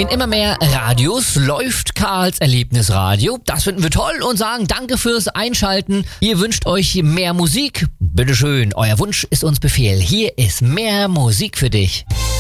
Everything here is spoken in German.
In immer mehr Radios läuft Karls Erlebnisradio. Das finden wir toll und sagen danke fürs Einschalten. Ihr wünscht euch mehr Musik? Bitteschön, euer Wunsch ist uns Befehl. Hier ist mehr Musik für dich.